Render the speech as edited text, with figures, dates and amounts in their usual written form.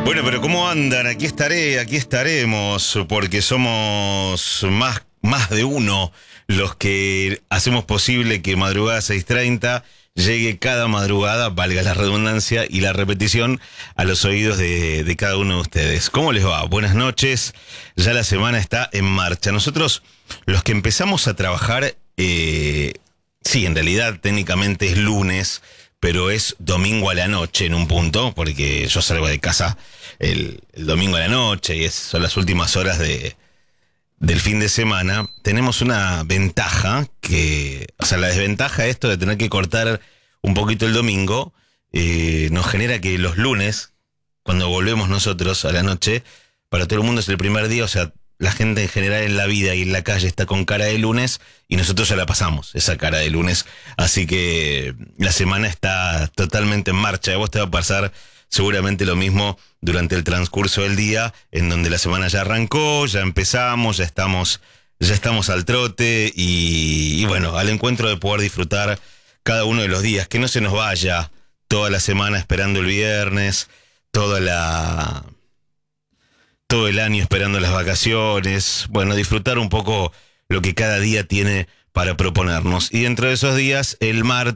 Bueno, pero ¿cómo andan? Aquí estaremos, porque somos más de uno los que hacemos posible que Madrugada 6:30 llegue cada madrugada, valga la redundancia y la repetición, a los oídos de cada uno de ustedes. ¿Cómo les va? Buenas noches, ya la semana está en marcha. Nosotros, los que empezamos a trabajar, sí, en realidad técnicamente es lunes, pero es domingo a la noche en un punto, porque yo salgo de casa el domingo a la noche y son las últimas horas del fin de semana. Tenemos una ventaja la desventaja esto de tener que cortar un poquito el domingo, nos genera que los lunes, cuando volvemos nosotros a la noche, para todo el mundo es el primer día, o sea, la gente en general en la vida y en la calle está con cara de lunes y nosotros ya la pasamos, esa cara de lunes. Así que la semana está totalmente en marcha. A vos te va a pasar seguramente lo mismo durante el transcurso del día, en donde la semana ya arrancó, ya empezamos, ya estamos al trote y bueno, al encuentro de poder disfrutar cada uno de los días. Que no se nos vaya toda la semana esperando el viernes, todo el año esperando las vacaciones. Bueno, disfrutar un poco lo que cada día tiene para proponernos. Y dentro de esos días, el martes